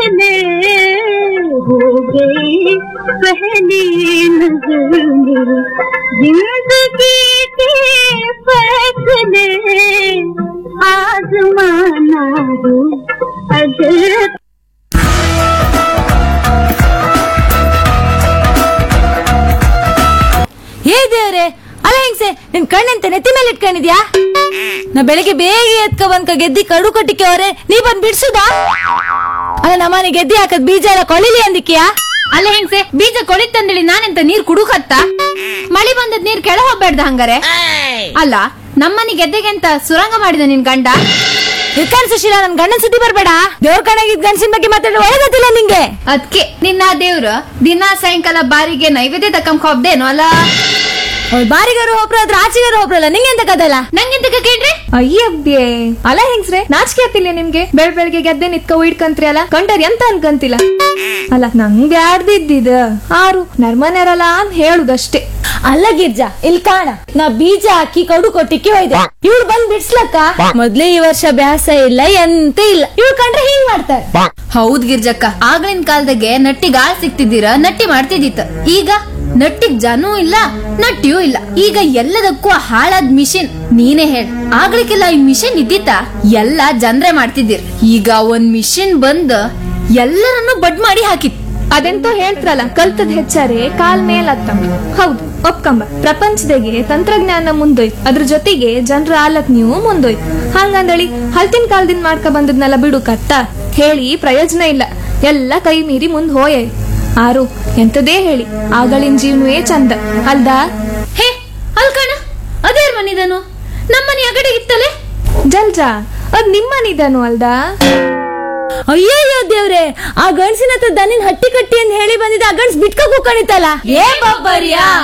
फैसले हो गए पहली नजर में जिंदगी के फैसले आजमाना हो अगर ಹೇ ದೇವ್ರೆ, ಅಲ್ಲ ಹೆಂಗ್ಸೆ, ನಿನ್ ಕಣ್ಣಂತೆ ನೆತ್ತಿ ಮೇಲೆ ಇಟ್ಕೊಂಡಿದ್ಯಾ? ನಾ ಬೆಳಿಗ್ಗೆ ಬೇಗ ಎತ್ಕ ಬಂದ್ಕ ಗೆದ್ದಿ ಕಡು ಕಟ್ಟಿಕೆ ಅವ್ರೆ, ನೀ ಬಂದ್ ಬಿಡ್ಸುದಾ? ಅಲ್ಲ ನಮ್ಮನೆ ಗೆದ್ದಿ ಹಾಕದ್ ಬೀಜ ಎಲ್ಲ ಕೊಳಿಲಿ ಅಂದಿಕ್ಯಾ? ಅಲ್ಲ ಹೆಂಗ್ಸೆ, ಬೀಜ ಕೊಳಿತಂದೇಳಿ ನಾನೆಂತ ನೀರ್ ಕುಡುಕತ್ತ? ಮಳಿ ಬಂದದ್ ನೀರ್ ಕೆಳ ಹೋಗ್ಬೇಡ್ದ ಹಂಗಾರೆ? ಅಲ್ಲ ನಮ್ಮನೆ ಗೆದ್ದೆಗೆ ಅಂತ ಸುರಂಗ ಮಾಡಿದ ನಿನ್ ಗಂಡ? ಇರ್ಕಾನ್ ಸುಶೀಲ, ನನ್ ಗಂಡನ್ ಸುದ್ದಿ ಬರ್ಬೇಡ. ದೇವ್ರ ಕಣಗಿದ್ ಗಂಡಸಿನ ಬಗ್ಗೆ ಮಾತಾಡೋ ಒಳಗತ್ತಿಲ್ಲ ನಿಂಗೆ. ಅದ್ಕೆ ನಿನ್ನ ದೇವ್ರ ದಿನಾ ಸಾಯಂಕಾಲ ಬಾರಿಗೆ ನೈವೇದ್ಯ ತಕ್ಕಂಕ ಹೋಗ್ದೇನೋ ಅಲ್ಲ? ಅವ್ಳು ಬಾರಿಗಾರು ಒಬ್ರು ಅದ್ರ ಆಚೆಗಾರು ಒಬ್ರಲ್ಲ, ನಿಂಗೆ ಎಂತ ಕದಲ್ಲ? ನಂಗೆಂತ ಕೇಳ್ರಿ? ಅಯ್ಯಬ್ಬಿಯೇ, ಅಲ್ಲ ಹೆಂಗ್ಸ್ರೆ, ನಾಚಿಕೆ ಆಗ್ತಿಲ್ಲ ನಿಮ್ಗೆ? ಬೆಳಗ್ಗೆ ಗೆದ್ದೆ ನಿತ್ಕ ಇಟ್ಕಂತ್ರಿ ಅಲ್ಲ, ಕಂಡರ್ ಎಂತ ಅನ್ಕಂತಿಲ್ಲ. ಅಲ್ಲ ನಂಗೆ ಆಡ್ದಿದ್ದಿದ ಆರು ನರ್ಮನೆರಲ್ಲ ಅಂತ ಹೇಳುದಷ್ಟೇ. ಅಲ್ಲ ಗಿರ್ಜಾ, ಇಲ್ಲಿ ಕಾಣ, ನಾ ಬೀಜ ಹಾಕಿ ಕಡು ಕೊಟ್ಟಿಕ್ಕೆ ಹೋಯ್ದೆ. ಇವಳು ಬಂದ್ ಬಿಡ್ಸ್ಲಕ್ಕ ಮೊದ್ಲೇ ಈ ವರ್ಷ ಬ್ಯಾಸ ಇಲ್ಲ ಎಂತ ಇಲ್ಲ. ಇವಳು ಕಂಡ್ರೆ ಹಿಂಗ್ ಮಾಡ್ತಾರೆ. ಹೌದ್ ಗಿರ್ಜಕ್ಕ, ಆಗ್ಲಿನ ಕಾಲದಾಗೆ ನಟ್ಟಿಗ್ ಆಳ್ ಸಿಕ್ತಿದ್ದೀರ, ನಟ್ಟಿ ಮಾಡ್ತಿದ್ದಿತ್ತ. ಈಗ ನಟ್ಟಿಗ್ ಜನೂ ಇಲ್ಲ, ನಟ್ಟಿಯೂ ಇಲ್ಲ. ಈಗ ಎಲ್ಲದಕ್ಕೂ ಹಾಳಾದ್ ಮಿಷಿನ್. ನೀನೇ ಹೇಳ, ಆಗ್ಲಿಕ್ಕೆಲ್ಲ ಈ ಮಿಷಿನ್ ಇದ್ದಿತ್ತ? ಎಲ್ಲ ಜನ್ರೆ ಮಾಡ್ತಿದ್ದೀರ್. ಈಗ ಒಂದ್ ಮಿಷಿನ್ ಬಂದ್ ಎಲ್ಲರನ್ನು ಬಡ್ ಮಾಡಿ ಹಾಕಿತ್. ಅದೆಂತೋ ಹೇಳ್ತಾರಲ್ಲ, ಕಲ್ತದ್ ಹೆಚ್ಚಾರೆ ಕಾಲ್ ಮೇಲ್ ಹತ್ತಂಬ. ಹೌದು, ಒಪ್ಕಂಬ. ಪ್ರಪಂಚದಾಗೆ ತಂತ್ರಜ್ಞಾನ ಮುಂದೋಯ್ತು, ಅದ್ರ ಜೊತೆಗೆ ಜನರ ಆಲಕ್ ನೀವು ಮುಂದೋಯ್ತು. ಹಂಗಂದಳಿ ಹಲ್ತಿನ ಕಾಲದಿಂದ ಮಾಡ್ಕ ಬಂದದ್ನೆಲ್ಲ ಬಿಡು ಕತ್ತ ಹೇಳಿ ಪ್ರಯೋಜನ ಇಲ್ಲ. ಎಲ್ಲ ಕೈ ಮೀರಿ ಮುಂದ್ ಹೋಯ. ಆರು ಎಂತದೇ ಹೇಳಿ, ಆಗಳಿನ ಜೀವನವೇ ಚಂದ ಅಲ್ದಾ? ಹೇ ಅಲ್ಕಣ, ಅದೇರ್ ಮನಿದನು? ನಮ್ಮನೆ ಅಗಡೆ ಇತ್ತಲೆ ಜಲ್ಜಾ, ಅದ್ ನಿಮ್ಮನಿದನು ಅಲ್ದಾ? ಅಯ್ಯಯ್ಯೋ ದೇವ್ರೆ, ಆ ಗಂಡ್ಸಿನ ಹತ್ರ ದನಿನ್ ಹಟ್ಟಿ ಕಟ್ಟಿ ಅಂತ ಹೇಳಿ ಬಂದಿದ್ದ ಆ ಗಂಡ್ಸ್ ಬಿಟ್ಕ ಕೂಕಣಿತಲ್ಲ. ಏ ಬಬ್ಬರಿಯಾ!